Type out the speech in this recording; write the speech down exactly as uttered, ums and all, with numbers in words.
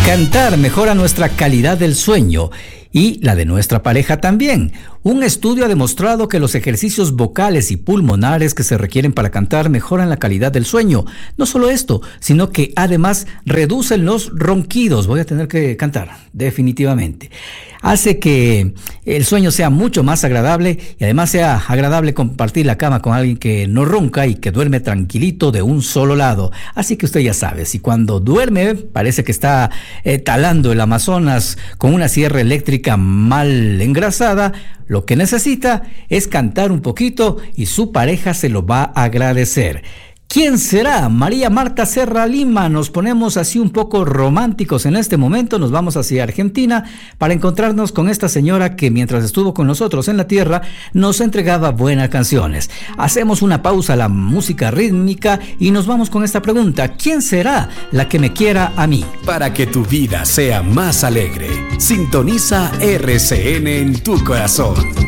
Cantar mejora nuestra calidad del sueño y la de nuestra pareja también. Un estudio ha demostrado que los ejercicios vocales y pulmonares que se requieren para cantar mejoran la calidad del sueño. No solo esto, sino que además reducen los ronquidos. Voy a tener que cantar, definitivamente. Hace que el sueño sea mucho más agradable y además sea agradable compartir la cama con alguien que no ronca y que duerme tranquilito de un solo lado. Así que usted ya sabe, si cuando duerme parece que está eh, talando el Amazonas con una sierra eléctrica mal engrasada, lo que necesita es cantar un poquito y su pareja se lo va a agradecer. ¿Quién será? María Marta Serra Lima. Nos ponemos así un poco románticos en este momento. Nos vamos hacia Argentina para encontrarnos con esta señora que mientras estuvo con nosotros en la tierra nos entregaba buenas canciones. Hacemos una pausa a la música rítmica y nos vamos con esta pregunta. ¿Quién será la que me quiera a mí? Para que tu vida sea más alegre, sintoniza R C N en tu corazón.